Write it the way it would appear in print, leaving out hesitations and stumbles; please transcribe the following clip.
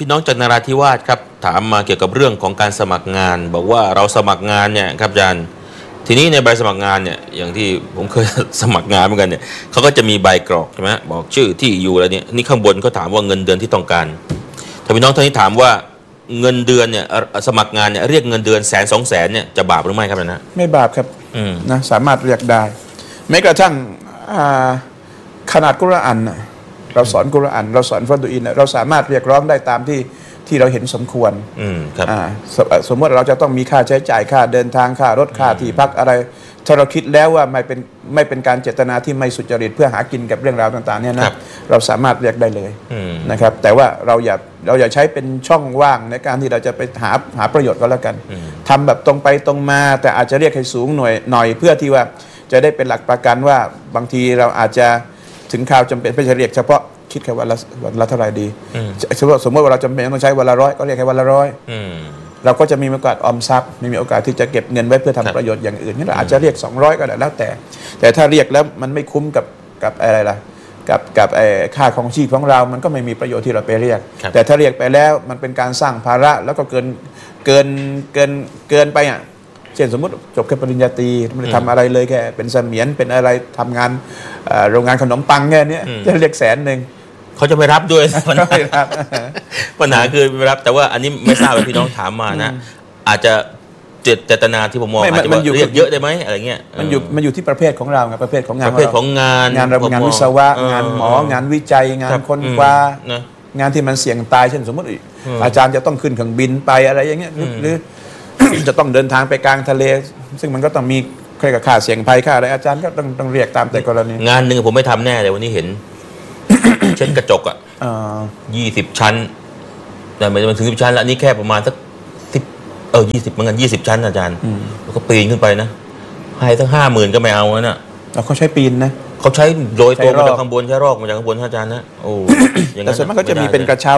พี่น้องจากนราธิวาสครับถามมาเกี่ยวกับเรื่องของการสมัครงาน บอกว่าเราสมัครงานเนี่ยครับอาจารย์ทีนี้ในใบสมัครงานเนี่ยอย่างที่ผมเคย สมัครงานเหมือนกันเนี่ยเขาก็จะมีใบกรอกใช่ไหมบอกชื่อที่อยู่อะไรเนี่ยนี่ข้างบนเขาถามว่าเงินเดือนที่ต้องการถ้าพี่น้องท่านนี้ถามว่าเงินเดือนเนี่ยสมัครงานเนี่ยเรียกเงินเดือน100,000 200,000เนี่ยจะบาปหรือไม่ครับนะไม่บาปครับมนะสามารถเรียกได้แม้กระทั่งขนาดกุรอานน่ะเราสอนกุรอานเราสอนฟัรดูอินน่ะเราสามารถเรียกร้องได้ตามที่เราเห็นสมควรครับสมมติเราจะต้องมีค่าใช้จ่ายค่าเดินทางค่ารถค่าที่พักอะไรถ้าเราคิดแล้วว่าไม่เป็นการเจตนาที่ไม่สุจริตเพื่อหากินกับเรื่องราวต่างๆเนี่ยนะเราสามารถเรียกได้เลยนะครับแต่ว่าเราอย่าใช้เป็นช่องว่างในการที่เราจะไปหาประโยชน์ก็แล้วกันทำแบบตรงไปตรงมาแต่อาจจะเรียกให้สูงหน่อยเพื่อที่ว่าจะได้เป็นหลักประกันว่าบางทีเราอาจจะถึงคราวจำเป็นไม่ใช่เรียกเฉพาะคิดแค่วันละเท่าไหร่ดีสมมติว่าเราจำเป็นต้องใช้วันละ100ก็เรียกแค่วันละ100เราก็จะมีโอกาสออมทรัพย์มีโอกาสที่จะเก็บเงินไว้เพื่อทำประโยชน์อย่างอื่นนี่เราอาจจะเรียก200ก็ได้แล้วแต่ถ้าเรียกแล้วมันไม่คุ้มกับอะไรล่ะกับค่าของชีพของเรามันก็ไม่มีประโยชน์ที่เราไปเรียกแต่ถ้าเรียกไปแล้วมันเป็นการสร้างภาระแล้วก็เกินไปอ่ะเช่นสมมติจบแค่ปริญญาตรีไม่ได้ทำอะไรเลยแค่เป็นเสมียนเป็นอะไรทำงานโรงงานขนมปังแค่นี้จะเรียก100,000 เขาจะไม่รับด้วยปัญหาคือไม่รับแต่ว่าอันนี้ไม่ทราบว่าพี่น้องถามมานะอาจจะเจตนาที่ผมมองอาจจะเรียกเยอะได้ไหมอะไรเงี้ยมันอยู่ที่ประเภทของเราไงประเภทของงานประเภทของงานงานวิศวะงานหมองานวิจัยงานค้นคว้างานที่มันเสี่ยงตายเช่นสมมติอาจารย์จะต้องขึ้นเครื่องบินไปอะไรอย่างเงี้ยหรือจะต้องเดินทางไปกลางทะเลซึ่งมันก็ต้องมีค่าเสี่ยงภัยค่าอะไรอาจารย์ก็ต้องเรียกตามแต่กรณีงานหนึ่งผมไม่ทำแน่เลยวันนี้เห็นเช่นกระจก20 ชั้นแต่มันถึง10 ชั้นแล้วนี่แค่ประมาณสัก20เหมือนกัน20 ชั้นอาจารย์แล้วก็ปีนขึ้นไปนะให้ทั้ง50,000ก็ไม่เอานะแล้วเขาใช้ปีนนะเขาใช้โรยตัวมาจากข้างบนใช้รอกมาจากข้างบนอาจารย์นะโอ้แต่ส่วนมากเขาจะมีเป็นกระเช้า